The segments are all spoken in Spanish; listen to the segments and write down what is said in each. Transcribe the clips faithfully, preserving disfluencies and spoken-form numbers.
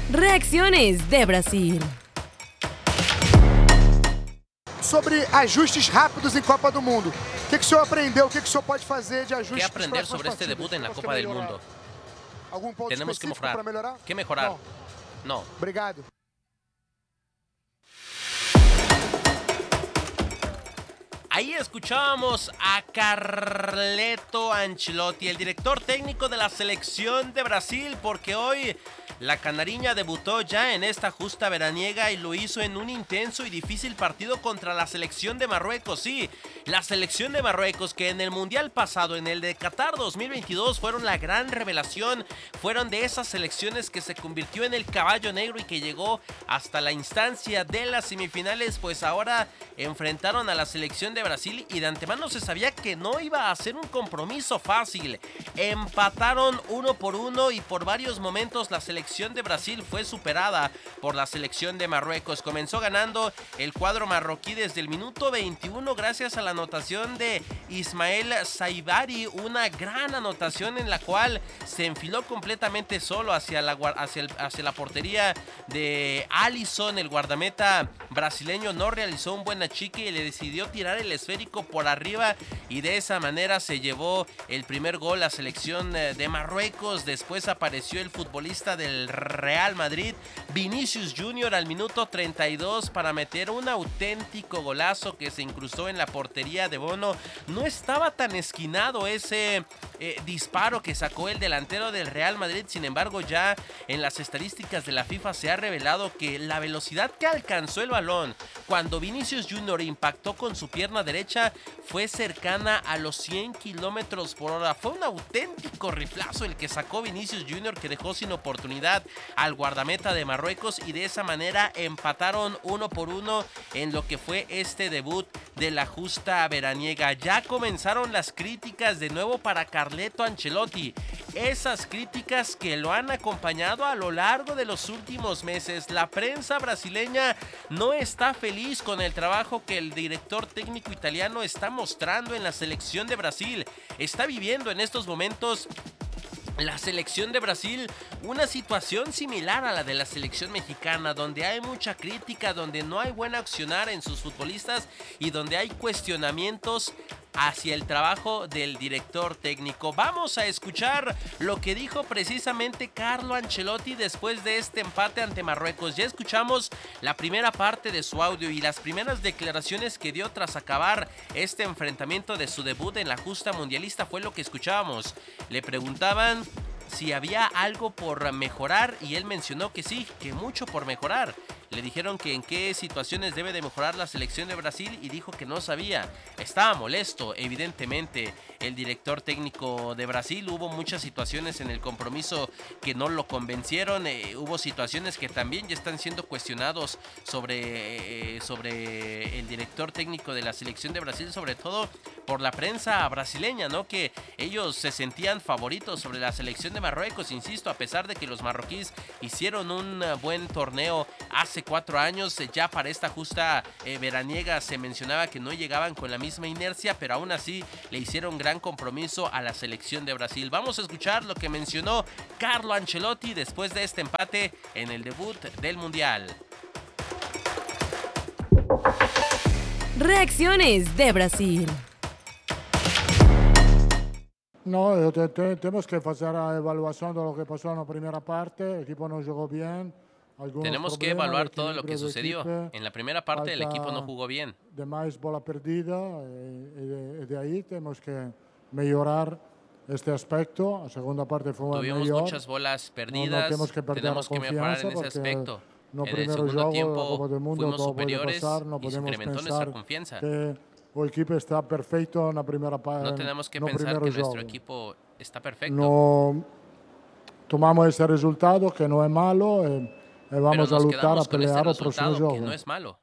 Reacciones de Brasil. Sobre ajustes rápidos em Copa do Mundo. O que, que o senhor aprendeu? O que, que o senhor pode fazer de ajustes? ¿Qué aprender sobre este debut en la Copa del Mundo? ¿Algún punto Tenemos que específico mejorar. para mejorar? ¿Qué mejorar? No. No. Obrigado. Ahí escuchábamos a Carleto Ancelotti, el director técnico de la selección de Brasil, porque hoy la canariña debutó ya en esta justa veraniega y lo hizo en un intenso y difícil partido contra la selección de Marruecos. Sí, la selección de Marruecos, que en el Mundial pasado, en el de Qatar dos mil veintidós, fueron la gran revelación, fueron de esas selecciones que se convirtió en el caballo negro y que llegó hasta la instancia de las semifinales. Pues ahora enfrentaron a la selección de Brasil y de antemano se sabía que no iba a ser un compromiso fácil. Empataron uno por uno y por varios momentos la selección de Brasil fue superada por la selección de Marruecos. Comenzó ganando el cuadro marroquí desde el minuto veintiuno gracias a la anotación de Ismael Saibari, una gran anotación en la cual se enfiló completamente solo hacia la, hacia el, hacia la portería de Alisson. El guardameta brasileño no realizó un buen achique y le decidió tirar el esférico por arriba y de esa manera se llevó el primer gol la selección de Marruecos. Después apareció el futbolista del Real Madrid, Vinicius Junior, al minuto treinta y dos para meter un auténtico golazo que se incrustó en la portería de Bono. No estaba tan esquinado ese eh, disparo que sacó el delantero del Real Madrid. Sin embargo, ya en las estadísticas de la FIFA se ha revelado que la velocidad que alcanzó el balón cuando Vinicius Junior impactó con su pierna derecha fue cercana a los cien kilómetros por hora. Fue un auténtico riflazo el que sacó Vinicius Junior, que dejó sin oportunidad al guardameta de Marruecos y de esa manera empataron uno por uno en lo que fue este debut de la justa veraniega. Ya comenzaron las críticas de nuevo para Carleto Ancelotti, esas críticas que lo han acompañado a lo largo de los últimos meses. La prensa brasileña no está feliz con el trabajo que el director técnico italiano está mostrando en la selección de Brasil. Está viviendo en estos momentos la selección de Brasil una situación similar a la de la selección mexicana, donde hay mucha crítica, donde no hay buen accionar en sus futbolistas y donde hay cuestionamientos hacia el trabajo del director técnico. Vamos a escuchar lo que dijo precisamente Carlo Ancelotti después de este empate ante Marruecos. Ya escuchamos la primera parte de su audio y las primeras declaraciones que dio tras acabar este enfrentamiento de su debut en la justa mundialista fue lo que escuchábamos. Le preguntaban si había algo por mejorar y él mencionó que sí, que mucho por mejorar. Le dijeron que en qué situaciones debe de mejorar la selección de Brasil y dijo que no sabía. Estaba molesto, evidentemente, el director técnico de Brasil. Hubo muchas situaciones en el compromiso que no lo convencieron. Eh, hubo situaciones que también ya están siendo cuestionados sobre, eh, sobre el director técnico de la selección de Brasil, sobre todo por la prensa brasileña, ¿no? Que ellos se sentían favoritos sobre la selección de Marruecos, insisto, a pesar de que los marroquíes hicieron un buen torneo hace cuatro años. Ya para esta justa eh, veraniega se mencionaba que no llegaban con la misma inercia, pero aún así le hicieron gran compromiso a la selección de Brasil. Vamos a escuchar lo que mencionó Carlo Ancelotti después de este empate en el debut del Mundial. Reacciones de Brasil. No, te, te, tenemos que hacer la evaluación de lo que pasó en la primera parte. El equipo no jugó bien. Tenemos que evaluar todo lo que sucedió. En la primera parte el equipo no jugó bien. De más bola perdida y de, de ahí tenemos que mejorar este aspecto. La segunda parte fue Tuvimos mejor. muchas bolas perdidas. No, no tenemos que, tenemos que mejorar en ese aspecto. No en el segundo juego, tiempo mundo, fuimos superiores pasar, no y se incrementó nuestra confianza. Que el equipo está perfecto en la primera parte. No tenemos que no pensar que nuestro equipo está perfecto. No tomamos ese resultado que no es malo. Eh, Eh, vamos a luchar, a pelear el próximo juego. Que no es malo.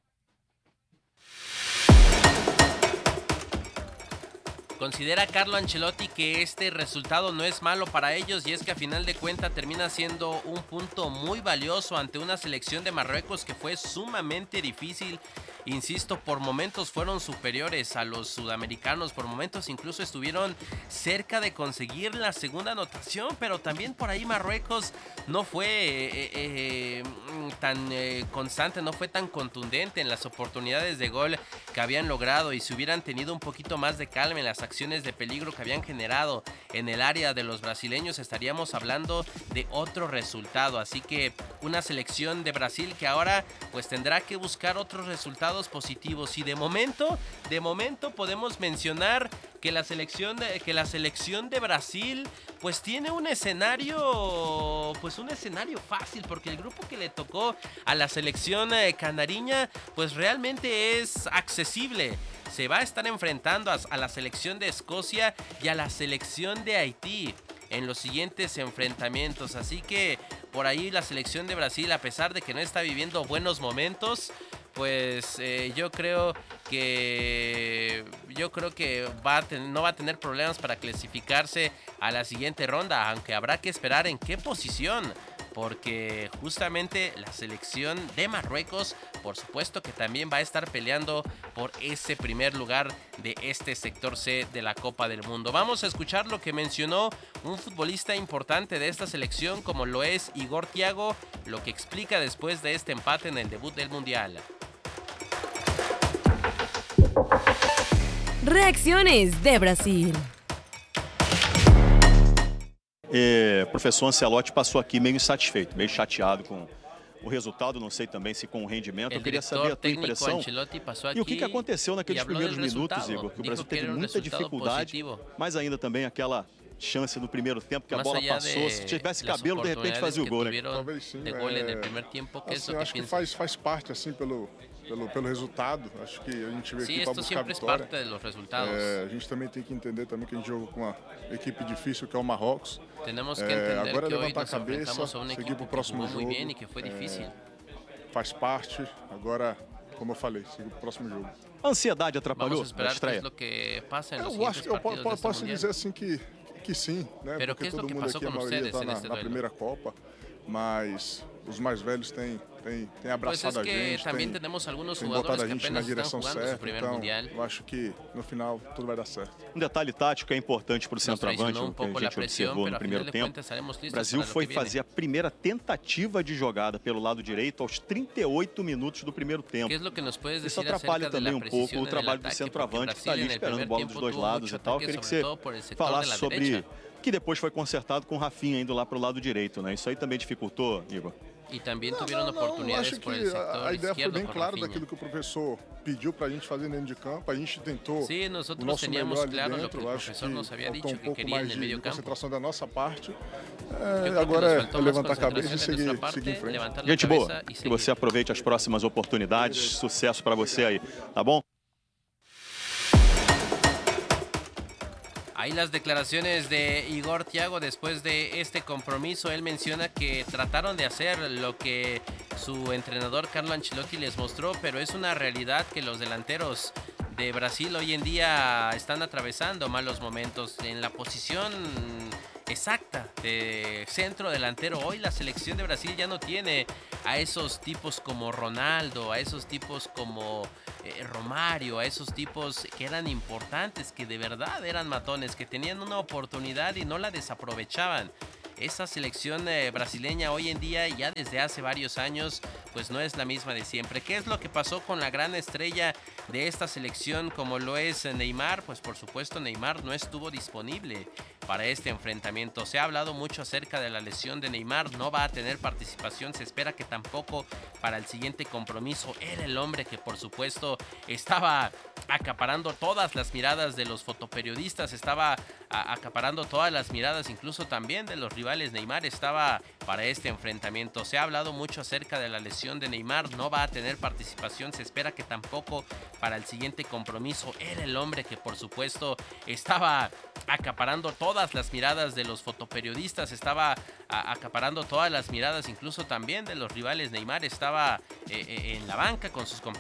Considera Carlo Ancelotti que este resultado no es malo para ellos y es que a final de cuentas termina siendo un punto muy valioso ante una selección de Marruecos que fue sumamente difícil insisto, por momentos fueron superiores a los sudamericanos, por momentos incluso estuvieron cerca de conseguir la segunda anotación, pero también por ahí Marruecos no fue eh, eh, tan eh, constante, no fue tan contundente en las oportunidades de gol que habían logrado, y si hubieran tenido un poquito más de calma en las acciones de peligro que habían generado en el área de los brasileños, estaríamos hablando de otro resultado. Así que una selección de Brasil que ahora pues tendrá que buscar otros resultados positivos, y de momento, de momento podemos mencionar que la selección de, que la selección de Brasil pues tiene un escenario pues un escenario fácil, porque el grupo que le tocó a la selección eh, canariña pues realmente es accesible. Se va a estar enfrentando a, a la selección de Escocia y a la selección de Haití en los siguientes enfrentamientos, así que por ahí la selección de Brasil, a pesar de que no está viviendo buenos momentos, pues eh, yo creo que yo creo que va a ten, no va a tener problemas para clasificarse a la siguiente ronda, aunque habrá que esperar en qué posición, porque justamente la selección de Marruecos, por supuesto que también va a estar peleando por ese primer lugar de este sector C de la Copa del Mundo. Vamos a escuchar lo que mencionó un futbolista importante de esta selección, como lo es Igor Thiago, lo que explica después de este empate en el debut del Mundial. Reacciones de Brasil. É, o professor Ancelotti passou aqui meio insatisfeito, meio chateado com o resultado, não sei também se com o rendimento. Eu queria saber a tua impressão e o que, que aconteceu naqueles primeiros minutos, Igor, que o Brasil teve muita dificuldade, mas ainda também aquela chance no primeiro tempo que a bola passou, se tivesse cabelo de repente fazia o gol, né? Talvez sim, é, assim, acho que faz, faz parte assim pelo, pelo, pelo resultado, acho que a gente veio aqui para buscar a vitória. É, a gente também tem que entender também que a gente jogou com uma equipe difícil que é o Marrocos. É, agora é levantar a cabeça, seguir para o próximo jogo, é, faz parte, agora, como eu falei, seguir para o próximo jogo. A ansiedade atrapalhou a estreia? Eu acho que eu posso dizer assim que que sim, né? Pero porque todo mundo aqui, a maioria está na, na primeira Copa, mas os mais velhos têm, têm, têm abraçado pues es a gente, têm, têm botado a gente na direção certa, então eu acho que no final tudo vai dar certo. Um detalhe tático é importante para o centroavante, um que a gente observou no primeiro tempo. O Brasil foi fazer a primeira tentativa de jogada pelo lado direito aos trinta e oito minutos do primeiro tempo. Isso atrapalha também um pouco o trabalho do centroavante, que está ali esperando bola dos dois lados e tal. Eu queria que você falasse sobre que depois foi consertado com o Rafinha indo lá para o lado direito, né? Isso aí também dificultou, Igor? E também tiveram oportunidades por el sector a ideia foi bem clara daquilo que o professor pediu para a gente fazer dentro de campo. A gente tentou sí, o nosso melhor ali claro dentro. Que acho que faltou um pouco mais de, de concentração da nossa parte. É, agora é levantar a cabeça e seguir, parte, seguir em frente. Gente boa, que você aproveite as próximas oportunidades. Sucesso para você aí, tá bom? Ahí las declaraciones de Igor Thiago después de este compromiso. Él menciona que trataron de hacer lo que su entrenador Carlo Ancelotti les mostró, pero es una realidad que los delanteros de Brasil hoy en día están atravesando malos momentos en la posición exacta de centro delantero. Hoy la selección de Brasil ya no tiene a esos tipos como Ronaldo, a esos tipos como eh, Romario, a esos tipos que eran importantes, que de verdad eran matones, que tenían una oportunidad y no la desaprovechaban. Esa selección eh, brasileña hoy en día, ya desde hace varios años, pues no es la misma de siempre. ¿Qué es lo que pasó con la gran estrella de esta selección como lo es Neymar? Pues por supuesto Neymar no estuvo disponible para este enfrentamiento. Se ha hablado mucho acerca de la lesión de Neymar, no va a tener participación, se espera que tampoco para el siguiente compromiso. Era el hombre que por supuesto estaba acaparando todas las miradas de los fotoperiodistas, estaba a, acaparando todas las miradas incluso también de los rivales. Neymar estaba para este enfrentamiento. Se ha hablado mucho acerca de la lesión de Neymar, no va a tener participación, se espera que tampoco para el siguiente compromiso. Era el hombre que por supuesto estaba acaparando todas las miradas de los fotoperiodistas, estaba a, acaparando todas las miradas incluso también de los rivales. Neymar estaba eh, eh, en la banca con sus compañeros